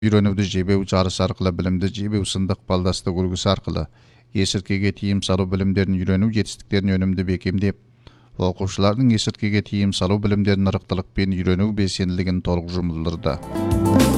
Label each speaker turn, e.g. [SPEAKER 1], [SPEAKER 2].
[SPEAKER 1] Үйрөнүүдү жебеу жарыш аркылуу билимди жебеу сындык балдастык үлгүсү аркылуу эсирткеге тыйым салуу билимдерин үйрөнүү жетиштиктерин өнүмдүү бекемдеп, окуучулардын эсирткеге тыйым салуу билимдерин ырыктылык менен үйрөнүү белсендилигин толук жумулдурду.